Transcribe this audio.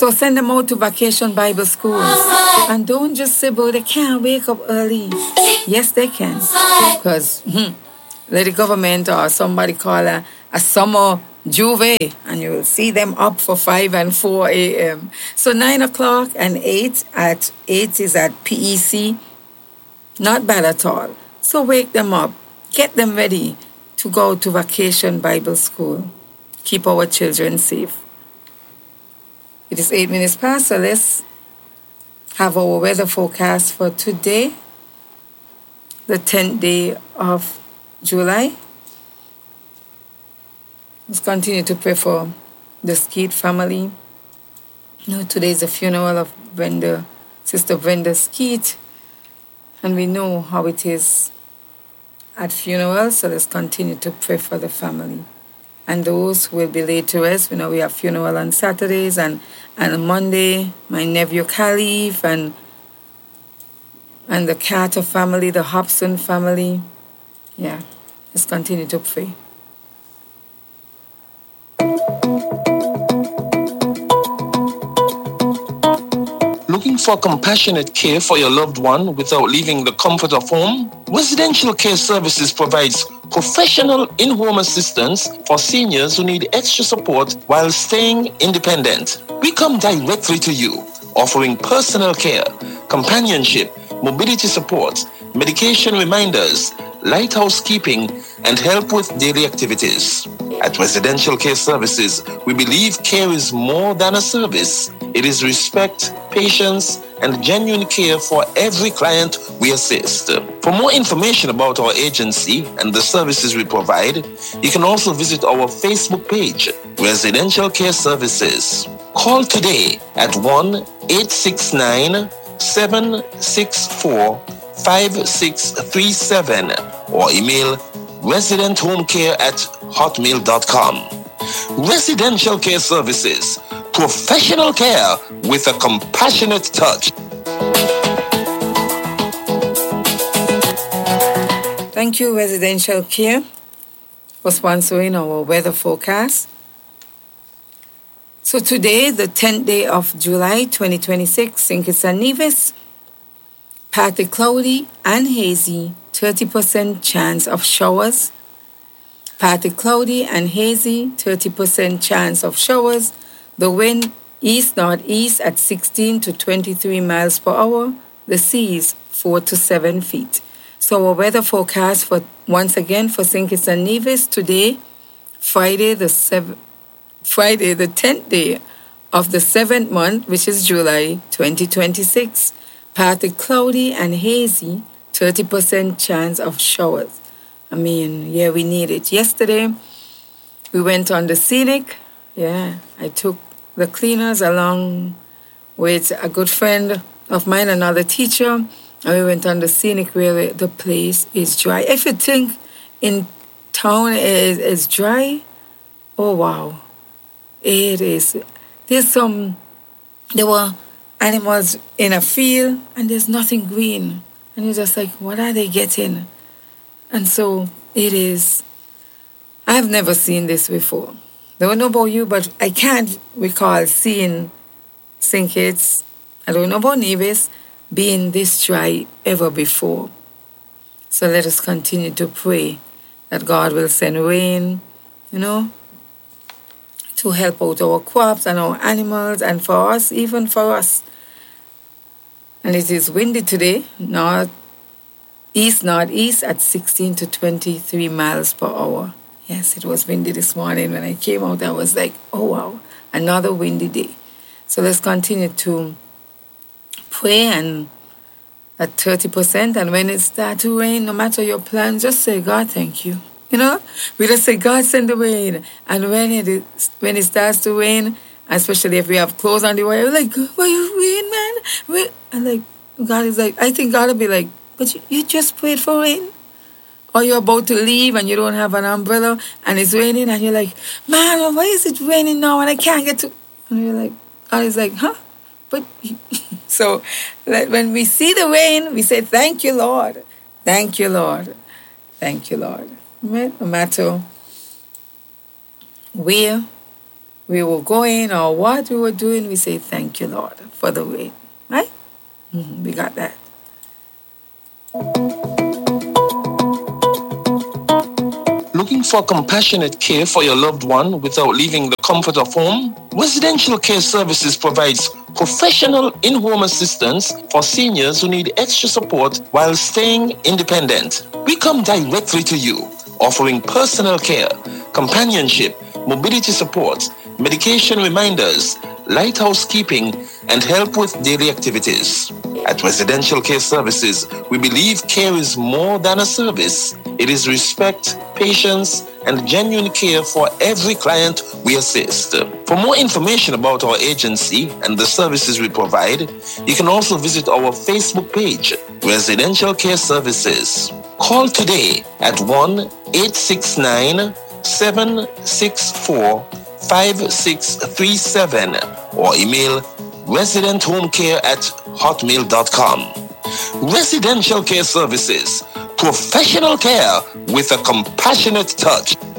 So send them out to Vacation Bible School. And don't just say, but they can't wake up early. Yes, they can. Because let the government or somebody call a summer juve, and you will see them up for 5 and 4 a.m. So 9 o'clock and 8 at 8 is at PEC. Not bad at all. So wake them up. Get them ready to go to Vacation Bible School. Keep our children safe. It is 8 minutes past, so let's have our weather forecast for today, the 10th day of July. Let's continue to pray for the Skeet family. Today is the funeral of Sister Brenda Skeet, and we know how it is at funerals, so let's continue to pray for the family. And those who will be laid to rest, we have funeral on Saturdays and on Monday, my nephew Khalif and the Carter family, the Hobson family. Yeah, let's continue to pray. Looking for compassionate care for your loved one without leaving the comfort of home? Residential Care Services provides professional in-home assistance for seniors who need extra support while staying independent. We come directly to you, offering personal care, companionship, mobility support, medication reminders, light housekeeping, and help with daily activities. At Residential Care Services, we believe care is more than a service. It is respect, patience, and genuine care for every client we assist. For more information about our agency and the services we provide, you can also visit our Facebook page, Residential Care Services. Call today at 1-869-764-5637 or email residenthomecare@hotmail.com. Residential Care Services, professional care with a compassionate touch. Thank you, Residential Care, for sponsoring our weather forecast. So today, the 10th day of July 2026, St. Kitts and Nevis, partly cloudy and hazy, 30% chance of showers. Partly cloudy and hazy, 30% chance of showers. The wind east-northeast at 16 to 23 miles per hour. The seas 4 to 7 feet. So our weather forecast once again for St. Kitts and Nevis today, Friday the 10th day of the 7th month, which is July 2026. Partly cloudy and hazy, 30% chance of showers. We need it. Yesterday, we went on the scenic. I took the cleaners along with a good friend of mine, another teacher, and we went on the scenic where the place is dry. If you think in town is dry, oh wow, it is. There were animals in a field and there's nothing green. And you're just like, what are they getting? And so it is. I've never seen this before. I don't know about you, but I can't recall seeing St. Kitts, I don't know about Nevis, being this dry ever before. So let us continue to pray that God will send rain, to help out our crops and our animals and for us, even for us. And it is windy today, east-northeast at 16 to 23 miles per hour. Yes, it was windy this morning. When I came out, I was like, oh wow, another windy day. So let's continue to pray and at 30%. And when it starts to rain, no matter your plan, just say, God, thank you. We just say, God, send the rain. And when it starts to rain, especially if we have clothes on the way, we're like, why you rain, man? And like, God is like, I think God will be like, but you just prayed for rain. Or you're about to leave and you don't have an umbrella and it's raining and you're like, man, why is it raining now and I can't get to... And you're like, God is like, huh? But... So when we see the rain, we say, thank you, Lord. Thank you, Lord. Thank you, Lord. No matter where we were going or what we were doing, we say, thank you, Lord, for the rain. Right? We got that. Looking for compassionate care for your loved one without leaving the comfort of home? Residential Care Services provides professional in-home assistance for seniors who need extra support while staying independent. We come directly to you, offering personal care, companionship, mobility support, medication reminders, light housekeeping, and help with daily activities. At Residential Care Services, we believe care is more than a service. It is respect, patience, and genuine care for every client we assist. For more information about our agency and the services we provide, you can also visit our Facebook page, Residential Care Services. Call today at 1-869-764-5637 or email residenthomecare@hotmail.com. Residential Care Services, professional care with a compassionate touch.